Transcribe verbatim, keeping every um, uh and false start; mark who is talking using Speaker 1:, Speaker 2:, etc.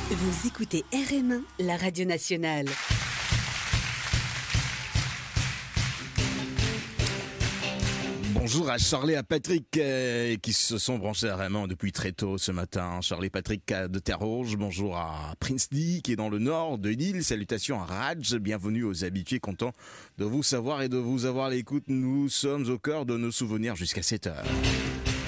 Speaker 1: Vous écoutez R M un, la radio nationale.
Speaker 2: Bonjour à Charlie et à Patrick euh, qui se sont branchés à R M un depuis très tôt ce matin. Charlie et Patrick de Terre-Rouge. Bonjour à Prince D qui est dans le nord de l'île. Salutations à Raj. Bienvenue aux habitués, contents de vous savoir et de vous avoir à l'écoute. Nous sommes au cœur de nos souvenirs jusqu'à sept heures.